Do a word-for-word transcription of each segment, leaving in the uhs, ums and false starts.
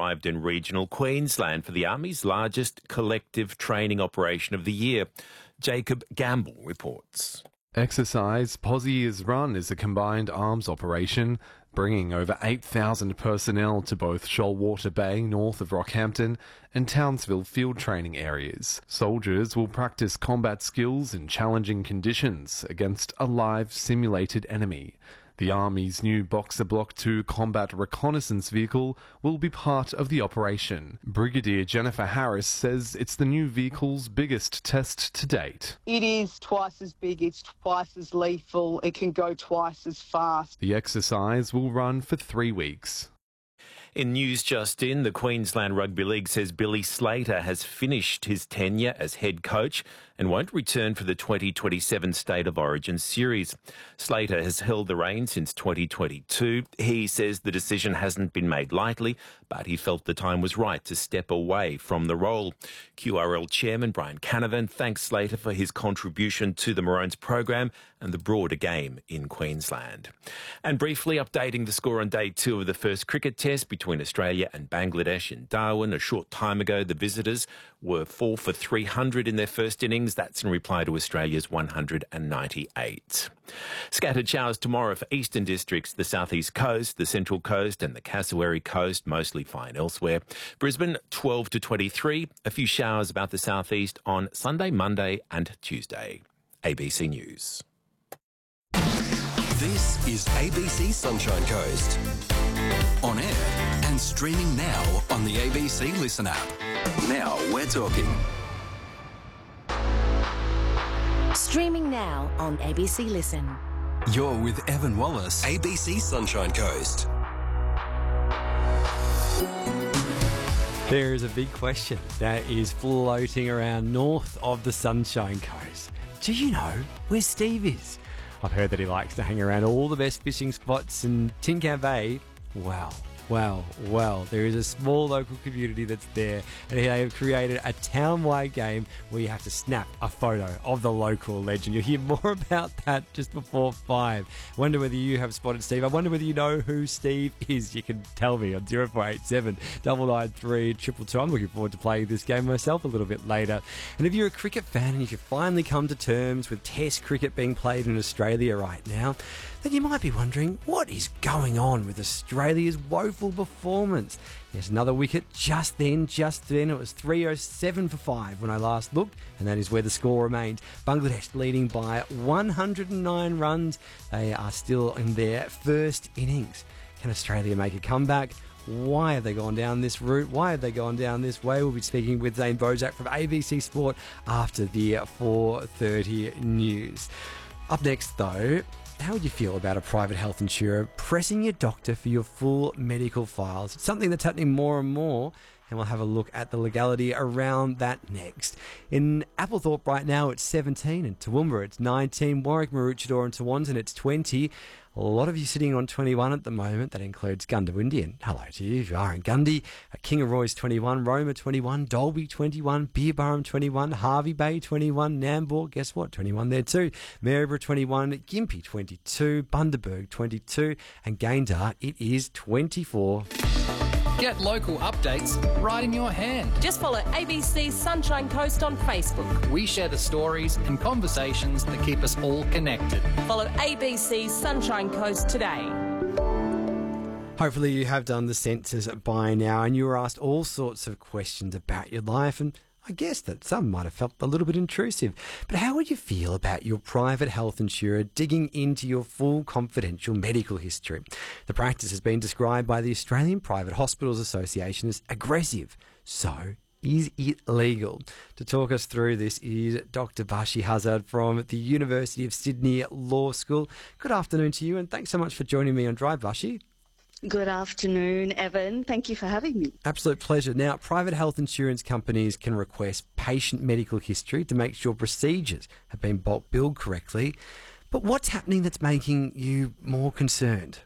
arrived in regional Queensland for the Army's largest collective training operation of the year. Jacob Gamble reports. Exercise Posier's Run is a combined arms operation, bringing over eight thousand personnel to both Shoalwater Bay, north of Rockhampton, and Townsville field training areas. Soldiers will practice combat skills in challenging conditions against a live simulated enemy. The Army's new Boxer Block two combat reconnaissance vehicle will be part of the operation. Brigadier Jennifer Harris says it's the new vehicle's biggest test to date. It is twice as big, it's twice as lethal, it can go twice as fast. The exercise will run for three weeks. In news just in, the Queensland Rugby League says Billy Slater has finished his tenure as head coach and won't return for the twenty twenty-seven State of Origin series. Slater has held the reins since twenty twenty-two. He says the decision hasn't been made lightly, but he felt the time was right to step away from the role. Q R L chairman Brian Canavan thanks Slater for his contribution to the Maroons program and the broader game in Queensland. And briefly updating the score on day two of the first cricket test between Australia and Bangladesh in Darwin. A short time ago, the visitors were four for three hundred in their first innings. That's in reply to Australia's one hundred ninety-eight. Scattered showers tomorrow for eastern districts, the southeast coast, the central coast and the Cassowary coast, mostly fine elsewhere. Brisbane, twelve to twenty-three. A few showers about the southeast on Sunday, Monday and Tuesday. A B C News. This is A B C Sunshine Coast. On air and streaming now on the A B C Listen app. Now we're talking. Streaming now on A B C Listen. You're with Evan Wallace, A B C Sunshine Coast. There is a big question that is floating around north of the Sunshine Coast. Do you know where Steve is? I've heard that he likes to hang around all the best fishing spots in Tin Can Bay. Wow. Well, well, there is a small local community that's there, and they have created a town-wide game where you have to snap a photo of the local legend. You'll hear more about that just before five. Wonder whether you have spotted Steve. I wonder whether you know who Steve is. You can tell me on zero four eight seven, nine nine three, two two two. I'm looking forward to playing this game myself a little bit later. And if you're a cricket fan and if you've finally come to terms with Test cricket being played in Australia right now, then you might be wondering, what is going on with Australia's woeful performance? Yes, another wicket just then, just then. It was three oh seven for five when I last looked, and that is where the score remained. Bangladesh leading by one hundred nine runs. They are still in their first innings. Can Australia make a comeback? Why have they gone down this route? Why have they gone down this way? We'll be speaking with Zane Bozak from A B C Sport after the four thirty news. Up next, though, how would you feel about a private health insurer pressing your doctor for your full medical files? It's something that's happening more and more, and we'll have a look at the legality around that next. In Applethorpe right now it's seventeen, in Toowoomba it's nineteen, Warwick, Maroochydore and Tewantin it's twenty. A lot of you sitting on twenty-one at the moment. That includes Gundawindi, and hello to you if you are in Gundy. Kingaroy's twenty-one, Roma twenty-one, Dolby twenty-one, Beerburrum twenty-one, Harvey Bay twenty-one, Nambour, guess what, twenty-one there too. Maryborough twenty-one, Gympie twenty-two, Bundaberg twenty-two, and Gayndah it is twenty-four. Get local updates right in your hand. Just follow A B C Sunshine Coast on Facebook. We share the stories and conversations that keep us all connected. Follow A B C Sunshine Coast today. Hopefully you have done the census by now and you were asked all sorts of questions about your life, and I guess that some might have felt a little bit intrusive. But how would you feel about your private health insurer digging into your full confidential medical history? The practice has been described by the Australian Private Hospitals Association as aggressive. So, is it legal? To talk us through this is Doctor Vashi Hazard from the University of Sydney Law School. Good afternoon to you, and thanks so much for joining me on Drive, Vashi. Good afternoon, Evan. Thank you for having me. Absolute pleasure. Now, private health insurance companies can request patient medical history to make sure procedures have been bulk billed correctly. But what's happening that's making you more concerned?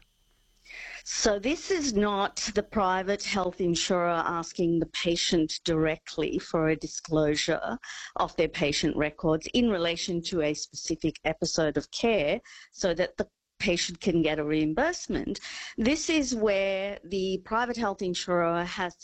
So this is not the private health insurer asking the patient directly for a disclosure of their patient records in relation to a specific episode of care so that the patient can get a reimbursement. This is where the private health insurer has